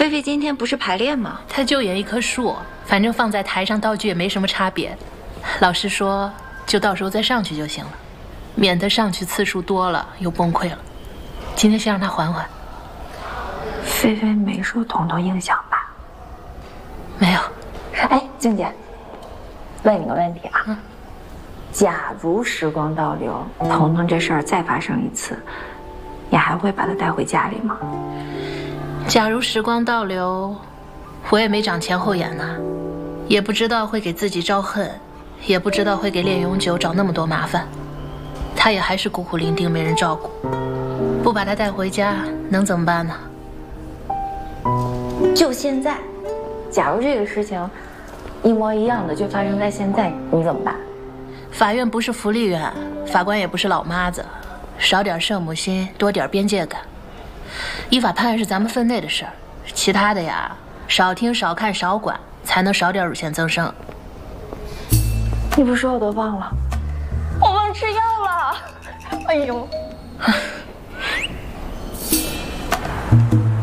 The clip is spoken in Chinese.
菲菲今天不是排练吗？ 她就演一棵树，反正放在台上道具也没什么差别。老师说，就到时候再上去就行了，免得上去次数多了又崩溃了。今天先让她缓缓。 菲菲没受彤彤影响吧？ 没有。 哎，静姐，问你个问题啊。假如时光倒流，彤彤这事儿再发生一次，你还会把她带回家里吗？ 假如时光倒流，我也没长前后眼呢，也不知道会给自己招恨，也不知道会给练永久找那么多麻烦。他也还是孤苦伶仃，没人照顾，不把他带回家，能怎么办呢？ 就现在，假如这个事情一模一样的就发生在现在，你怎么办？ 法院不是福利院，法官也不是老妈子，少点圣母心，多点边界感。依法判案是咱们分内的事儿，其他的呀，少听少看少管，才能少点乳腺增生。 你不说我都忘了，我忘吃药了。哎呦！